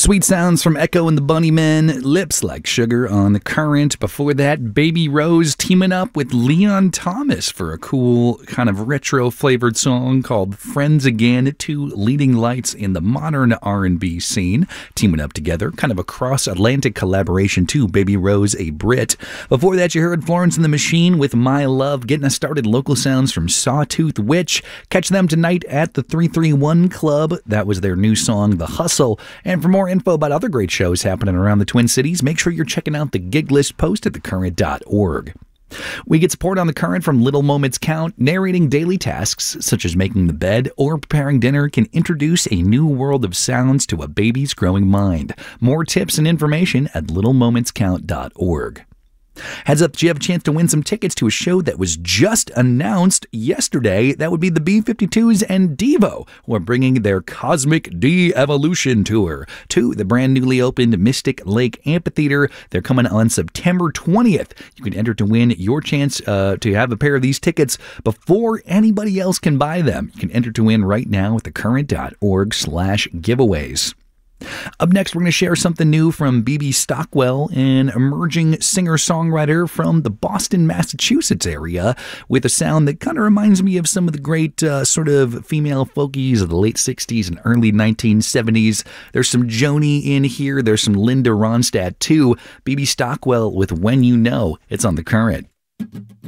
Sweet sounds from Echo and the Bunnymen, Lips Like Sugar on The Current. Before that, Baby Rose teaming up with Leon Thomas for a cool kind of retro-flavored song called Friends Again, two leading lights in the modern R&B scene, teaming up together, kind of a cross-Atlantic collaboration too, Baby Rose, a Brit. Before that, you heard Florence and the Machine with My Love, getting us started. Local sounds from Sawtooth Witch. Catch them tonight at the 331 Club. That was their new song, The Hustle. And for more info about other great shows happening around the Twin Cities, make sure you're checking out the gig list post at thecurrent.org. We get support on The Current from Little Moments Count. Narrating daily tasks such as making the bed or preparing dinner can introduce a new world of sounds to a baby's growing mind. More tips and information at littlemomentscount.org. Heads up, you have a chance to win some tickets to a show that was just announced yesterday. That would be the B-52s and Devo, who are bringing their Cosmic De-Evolution Tour to the brand newly opened Mystic Lake Amphitheater. They're coming on September 20th. You can enter to win your chance to have a pair of these tickets before anybody else can buy them. You can enter to win right now at thecurrent.org/giveaways. Up next, we're going to share something new from BB Stockwell, an emerging singer-songwriter from the Boston, Massachusetts area, with a sound that kind of reminds me of some of the great sort of female folkies of the late 60s and early 1970s. There's some Joni in here. There's some Linda Ronstadt, too. BB Stockwell with When You Know. It's on The Current.